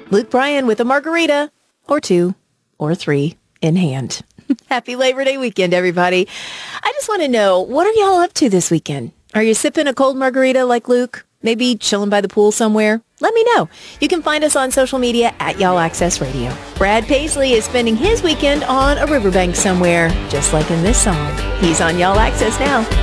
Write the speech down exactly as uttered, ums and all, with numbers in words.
Luke Bryan with a margarita or two or three in hand. Happy Labor Day weekend, everybody. I just want to know, what are y'all up to this weekend? Are you sipping a cold margarita like Luke? Maybe chilling by the pool somewhere? Let me know. You can find us on social media at Y'all Access Radio. Brad Paisley is spending his weekend on a riverbank somewhere, just like in this song. He's on Y'all Access now.